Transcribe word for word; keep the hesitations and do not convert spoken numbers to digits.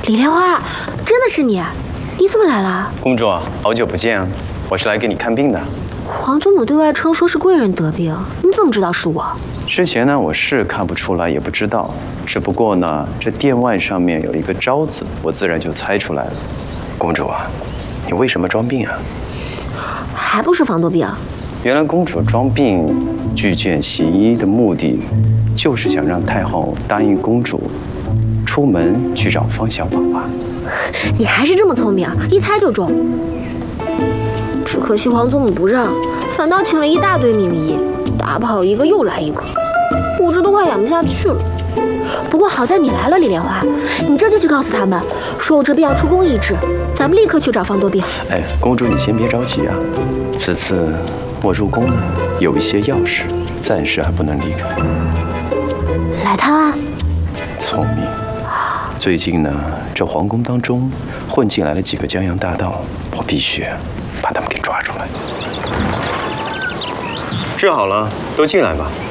李莲花，真的是你？你怎么来了？ 公主，好久不见啊！我是来给你看病的。 皇祖母对外称说是贵人得病，你怎么知道是我？ 之前呢，我是看不出来，也不知道。只不过呢，这殿外上面有一个招字，我自然就猜出来了。公主啊，你为什么装病啊？ 还不是防多病？ 原来公主装病拒见习医的目的，就是想让太后答应公主出门去找方小宝吧。 你还是这么聪明，一猜就中。只可惜皇祖母不让，反倒请了一大堆名医，打跑一个又来一个，我这都快养不下去了。不过好在你来了，李莲花，你这就去告诉他们，说我这病要出宫医治，咱们立刻去找方多病。 哎，公主你先别着急啊，此次我入宫有一些要事，暂时还不能离开。 来探案？ 聪明。最近呢，这皇宫当中混进来了几个江洋大盗，我必须把他们给抓出来。治好了，都进来吧。